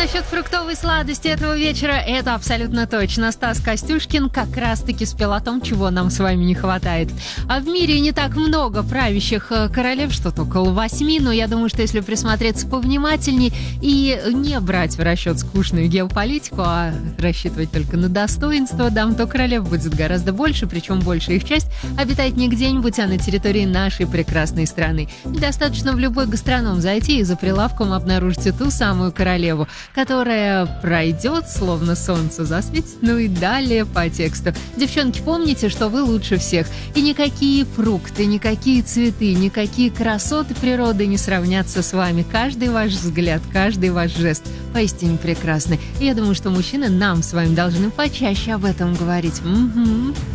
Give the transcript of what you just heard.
насчет фруктовой сладости этого вечера, это абсолютно точно. Стас Костюшкин как раз-таки спел о том, чего нам с вами не хватает. А в мире не так много правящих королев, что-то около 8, но я думаю, что если присмотреться повнимательней и не брать в расчет скучную геополитику, а рассчитывать только на достоинство дам, то королев будет гораздо больше, причем большая их часть обитает не где-нибудь, а на территории нашей прекрасной страны. Достаточно в любой гастроном зайти и за прилавком обнаружите ту самую королеву, которая пройдет, словно солнце засветит, ну и далее по тексту. Девчонки, помните, что вы лучше всех. И никакие фрукты, никакие цветы, никакие красоты природы не сравнятся с вами. Каждый ваш взгляд, каждый ваш жест поистине прекрасный. И я думаю, что мужчины нам с вами должны почаще об этом говорить. Угу.